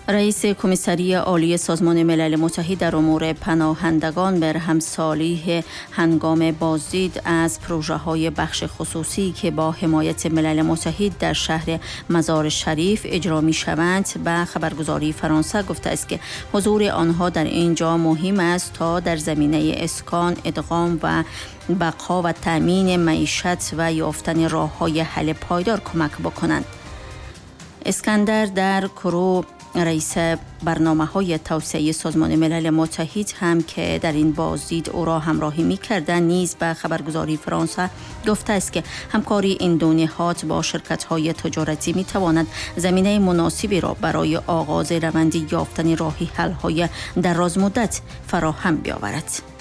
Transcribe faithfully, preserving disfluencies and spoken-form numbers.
رئیس کمیسری عالی سازمان ملل متحد در امور پناهندگان برهم صالح هنگام بازدید از پروژه‌های بخش خصوصی که با حمایت ملل متحد در شهر مزار شریف اجرا می‌شوند به خبرگزاری فرانسه گفته است که حضور آنها در اینجا مهم است تا در زمینه اسکان، ادغام و بقا و تأمین معیشت و یافتن راه‌های حل پایدار کمک بکنند. اسکندر در کرو، رئیس برنامه‌های توسعه سازمان ملل متحد هم که در این بازدید او را همراهی می‌کردند، نیز به خبرگزاری فرانسه گفته است که همکاری این دو نهاد با شرکت‌های تجارتی می‌تواند زمینه مناسبی را برای آغاز روند یافتن راه حل‌های درازمدت فراهم بیاورد.